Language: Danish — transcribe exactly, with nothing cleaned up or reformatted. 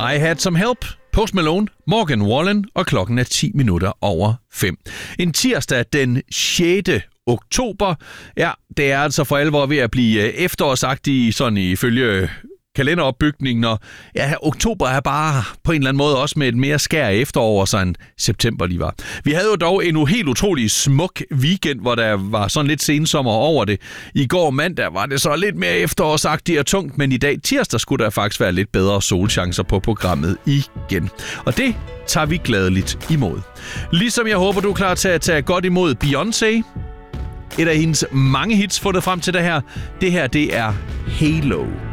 I Had Some Help, Post Malone, Morgan Wallen, og klokken er ti minutter over fem. En tirsdag den sjette oktober. Ja, det er altså for alvor ved at blive efterårsagtig, sådan ifølge kalenderopbygningen, og ja, oktober er bare på en eller anden måde også med et mere skær efterår over sig end september lige var. Vi havde jo dog en helt utrolig smuk weekend, hvor der var sådan lidt sensommer over det. I går mandag var det så lidt mere efterårsagtigt og tungt, men i dag tirsdag skulle der faktisk være lidt bedre solchancer på programmet igen. Og det tager vi gladeligt imod. Ligesom jeg håber, du er klar til at tage godt imod Beyoncé. Et af hendes mange hits fundet frem til det her. Det her, det er Halo.